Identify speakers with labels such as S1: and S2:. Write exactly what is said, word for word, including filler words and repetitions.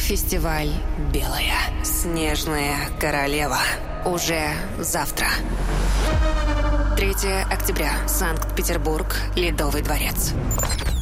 S1: Фестиваль «Белая. Снежная королева». Уже завтра. третьего октября. Санкт-Петербург. Ледовый дворец.